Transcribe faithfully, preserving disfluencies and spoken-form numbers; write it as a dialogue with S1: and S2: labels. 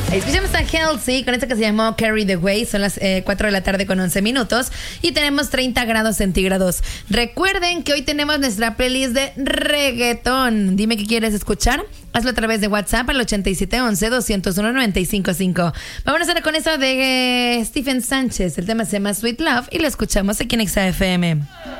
S1: Escuchamos a Halsey con esta que se llamó Carry the Way. Son las eh, cuatro de la tarde con once minutos y tenemos treinta grados centígrados. Recuerden que hoy tenemos nuestra playlist de reggaetón. Dime qué quieres escuchar. Hazlo a través de WhatsApp al ochenta y siete once, doscientos uno, noventa y cinco cinco. Vamos a hacer con eso de eh, Stephen Sánchez. El tema se llama Sweet Love y lo escuchamos aquí en Exa F M.